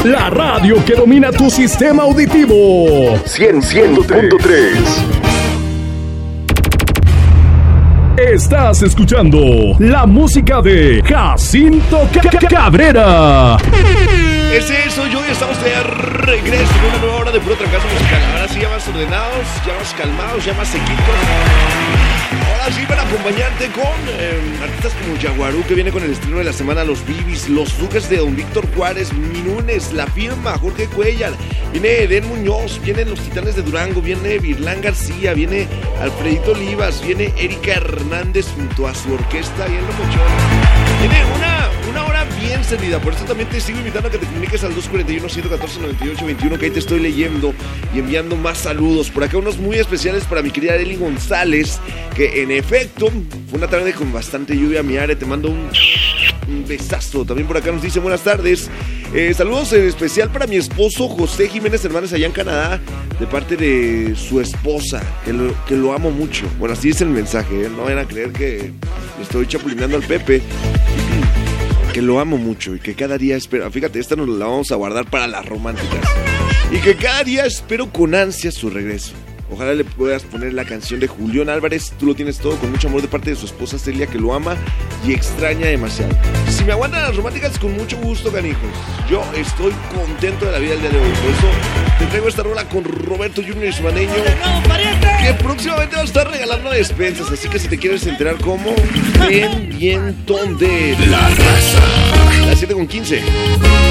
La radio que domina tu sistema auditivo. 100.3. Estás escuchando la música de Jacinto Cabrera. Ese soy yo y estamos de regreso con una nueva hora de Por Otra Casa Musical. Ahora sí, ya más ordenados, ya más calmados, ya más sequitos. Ahora sí, para acompañarte con artistas como Yaguarú, que viene con el estreno de la semana, Los Bibis, Los Duques de Don Víctor Juárez, Minunes, La Firma, Jorge Cuellar, viene Eden Muñoz, vienen Los Titanes de Durango, viene Virlán García, viene Alfredito Olivas, viene Erika Hernández junto a su orquesta, bien locochón. Viene una hora bien servida, por eso también te sigo invitando a que te comuniques al 241-114-9821, que ahí te estoy leyendo y enviando más saludos. Por acá unos muy especiales para mi querida Eli González, que en efecto fue una tarde con bastante lluvia. Mi área, te mando un besazo. También por acá nos dice buenas tardes. Saludos en especial para mi esposo José Jiménez Hernández allá en Canadá, de parte de su esposa, que lo amo mucho. Bueno, así es el mensaje, ¿eh? No van a creer que estoy chapulineando al Pepe. Que lo amo mucho y que cada día espero. Fíjate, esta nos la vamos a guardar para las románticas. Y que cada día espero con ansia su regreso. Ojalá le puedas poner la canción de Julián Álvarez, Tú lo tienes todo, con mucho amor de parte de su esposa Celia, que lo ama y extraña demasiado. Si me aguantan las románticas, con mucho gusto, canijos. Yo estoy contento de la vida el día de hoy. Por eso te traigo esta rola con Roberto Junior y su maneño, que próximamente va a estar regalando despensas. Así que si te quieres enterar cómo, ven bien donde La Raza. Las 7:15.